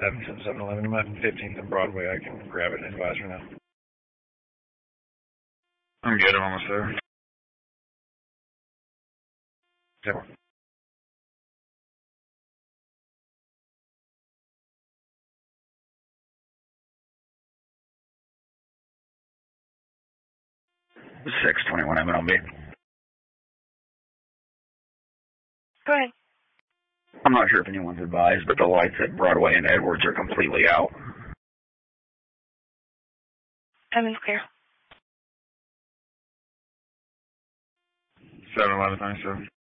7-11. I'm at 15th and Broadway. I can grab it and advise right now. I'm good. I'm almost there. Yep. Six 21 MLB. Go ahead. I'm not sure if anyone's advised, but the lights at Broadway and Edwards are completely out. Heaven's clear. 7-11, 97.